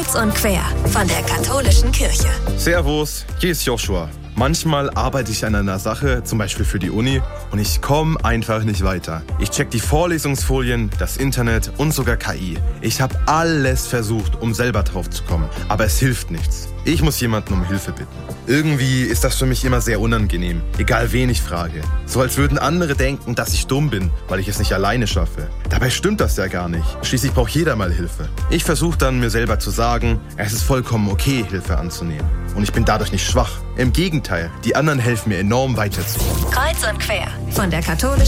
Kreuz und quer von der katholischen Kirche. Servus, hier ist Joshua. Manchmal arbeite ich an einer Sache, zum Beispiel für die Uni, und ich komme einfach nicht weiter. Ich check die Vorlesungsfolien, das Internet und sogar KI. Ich habe alles versucht, um selber drauf zu kommen, aber es hilft nichts. Ich muss jemanden um Hilfe bitten. Irgendwie ist das für mich immer sehr unangenehm, egal wen ich frage. So als würden andere denken, dass ich dumm bin, weil ich es nicht alleine schaffe. Dabei stimmt das ja gar nicht. Schließlich braucht jeder mal Hilfe. Ich versuche dann, mir selber zu sagen, es ist vollkommen okay, Hilfe anzunehmen. Und ich bin dadurch nicht schwach. Im Gegenteil, die anderen helfen mir enorm weiterzukommen. Kreuz und quer von der katholischen